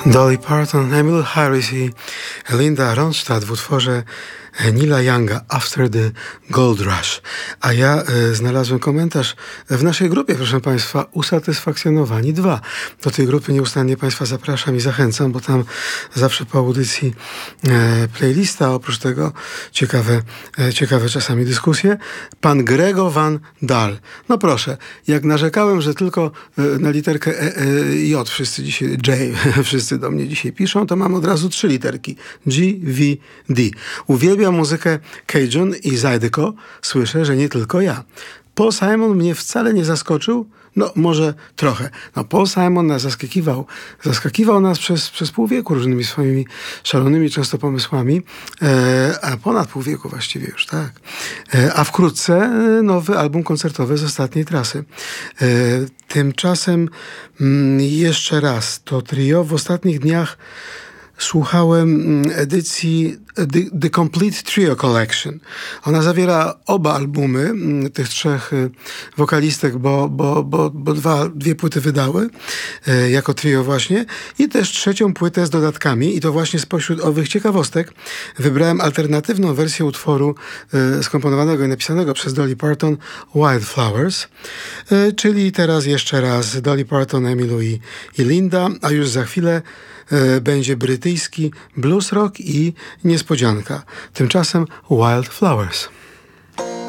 Dolly Parton, Emmylou Harris i Linda Ronstadt w utworze Neila Younga After the Gold Rush. A ja znalazłem komentarz w naszej grupie, proszę Państwa, Usatysfakcjonowani 2. Do tej grupy nieustannie Państwa zapraszam i zachęcam, bo tam zawsze po audycji playlista, oprócz tego ciekawe czasami dyskusje. Pan Grego Van Dal. No proszę, jak narzekałem, że tylko na literkę J wszyscy do mnie dzisiaj piszą, to mam od razu 3 literki. G, V, D. Uwielbiam muzykę Cajun i Zydeco. Słyszę, że nie tylko ja. Paul Simon mnie wcale nie zaskoczył. No, może trochę. No, Paul Simon nas zaskakiwał nas przez pół wieku różnymi swoimi szalonymi często pomysłami, a ponad pół wieku właściwie już, tak. A wkrótce nowy album koncertowy z ostatniej trasy. Tymczasem jeszcze raz to trio w ostatnich dniach słuchałem edycji The Complete Trio Collection. Ona zawiera oba albumy tych 3 wokalistek, bo dwie płyty wydały jako trio właśnie i też 3. płytę z dodatkami i to właśnie spośród owych ciekawostek wybrałem alternatywną wersję utworu skomponowanego i napisanego przez Dolly Parton Wildflowers, czyli teraz jeszcze raz Dolly Parton, Emmylou i Linda, a już za chwilę będzie brytyjski blues rock i niespodzianka. Tymczasem Wildflowers.